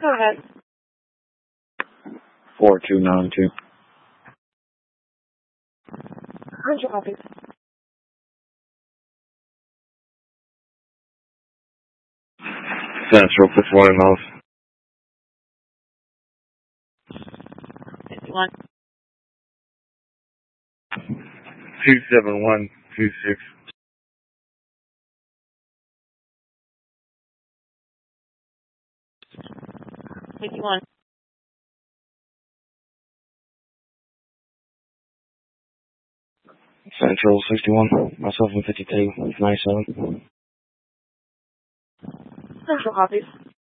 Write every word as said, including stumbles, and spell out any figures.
Go ahead. four two nine two. Central copies. Central fifty-one and off. fifty-one. two seven one two six. fifty-one. Central sixty-one. Myself in fifty-two. ninety-seven. Central copies.